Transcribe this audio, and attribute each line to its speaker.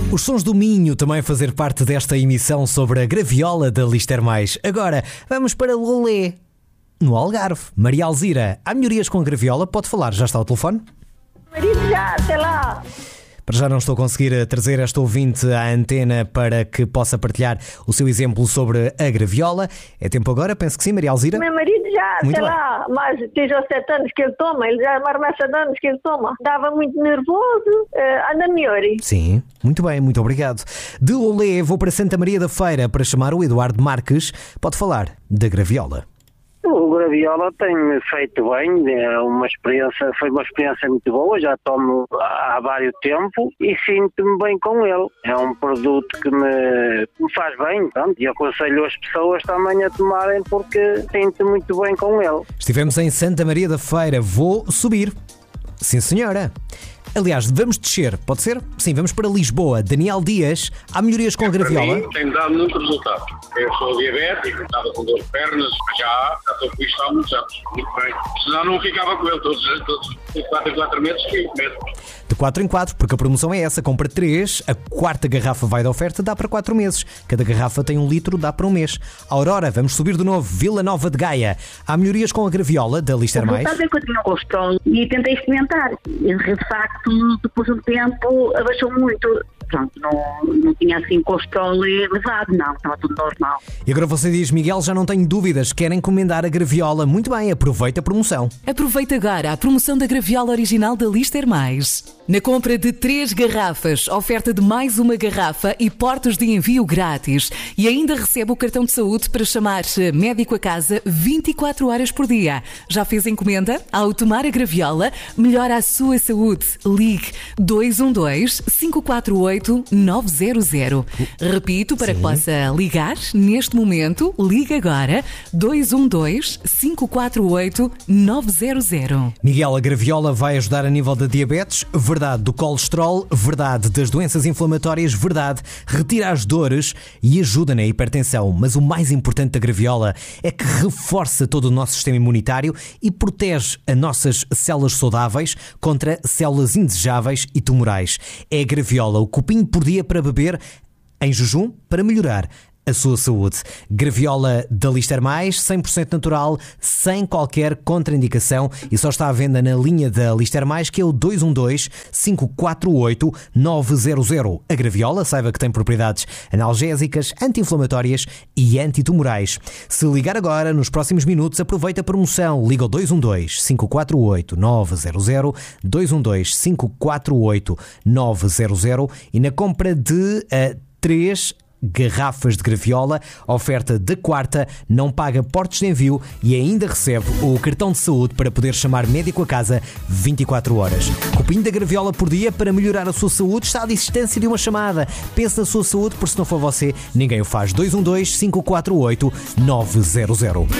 Speaker 1: Os sons do Minho também a fazer parte desta emissão sobre a graviola da Lister Mais. Agora vamos para Lolé, no Algarve. Maria Alzira, há melhorias com a graviola? Pode falar, já está ao telefone?
Speaker 2: Marido, já, até lá.
Speaker 1: Para já não estou a conseguir trazer esta ouvinte à antena para que possa partilhar o seu exemplo sobre a graviola. É tempo agora? Penso que sim, Maria Alzira.
Speaker 2: Meu marido já,
Speaker 1: Muito
Speaker 2: sei
Speaker 1: bem.
Speaker 2: lá, mas tem já 7 anos que ele toma, ele já mais de 7 anos que ele toma. Estava muito nervoso, anda melhor.
Speaker 1: Sim, muito bem, muito obrigado. De Lolé vou para Santa Maria da Feira para chamar o Eduardo Marques. Pode falar da graviola.
Speaker 3: O graviola tem-me feito bem, foi uma experiência muito boa, já tomo há vários tempo e sinto-me bem com ele. É um produto que me faz bem, pronto, e aconselho as pessoas também a tomarem porque sinto-me muito bem com ele.
Speaker 1: Estivemos em Santa Maria da Feira, vou subir. Sim, senhora. Aliás, vamos descer, pode ser? Sim, vamos para Lisboa. Daniel Dias, há melhorias com a graviola?
Speaker 4: Para mim, tem dado muito resultado. Eu sou diabético, estava com dor de pernas, já estou com isto há muitos anos. Muito bem. Senão não ficava com ele todos de 4 em 4 meses, 5 meses.
Speaker 1: De 4 em 4, porque a promoção é essa. Compra 3, a quarta garrafa vai da oferta, dá para 4 meses. Cada garrafa tem 1 litro, dá para 1 mês. Aurora, vamos subir de novo. Vila Nova de Gaia. Há melhorias com a graviola da Lister Mais?
Speaker 5: Sabe que eu tinha um colesterol e tentei experimentar. E de facto, depois de um tempo, abaixou muito. Pronto, não tinha assim colesterol elevado, não. Estava tudo normal.
Speaker 1: E agora você diz, Miguel, já não tenho dúvidas, quer encomendar a graviola. Muito bem, aproveita a promoção.
Speaker 6: Aproveita agora a promoção da graviola original da Lister Mais. Na compra de 3 garrafas, oferta de mais uma garrafa e portos de envio grátis. E ainda recebe o cartão de saúde para chamar médico a casa 24 horas por dia. Já fez encomenda? Ao tomar a graviola, melhora a sua saúde. Ligue 212-548-900. Repito, para que possa ligar neste momento, ligue agora 212-548-900.
Speaker 1: Miguel, a graviola vai ajudar a nível da diabetes? Verdade. Do colesterol? Verdade. Das doenças inflamatórias? Verdade. Retira as dores e ajuda na hipertensão. Mas o mais importante da graviola é que reforça todo o nosso sistema imunitário e protege as nossas células saudáveis contra células indesejáveis e tumorais. É a graviola, o copinho por dia para beber em jejum para melhorar a sua saúde. Graviola da Lister Mais, 100% natural, sem qualquer contraindicação e só está à venda na linha da Lister Mais, que é o 212-548-900. A graviola, saiba que tem propriedades analgésicas, anti-inflamatórias e antitumorais. Se ligar agora, nos próximos minutos, aproveita a promoção. Liga ao 212-548-900, 212-548-900 e na compra de 3 garrafas de graviola, oferta da quarta, não paga portos de envio e ainda recebe o cartão de saúde para poder chamar médico a casa 24 horas. Copinho da graviola por dia para melhorar a sua saúde está à distância de uma chamada. Pense na sua saúde, porque se não for você, ninguém o faz. 212-548-900.